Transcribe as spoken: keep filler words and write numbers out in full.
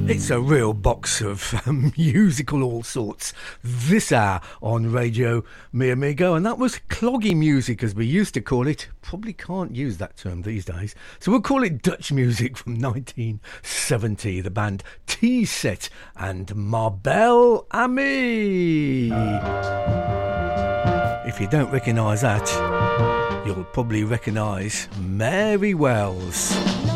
It's a real box of um, musical all sorts this hour on Radio Mi Amigo, and that was cloggy music as we used to call it. Probably can't use that term these days, so we'll call it Dutch music from nineteen seventy, the band T-Set and Ma Belle Amie. If you don't recognise that, you'll probably recognise Mary Wells.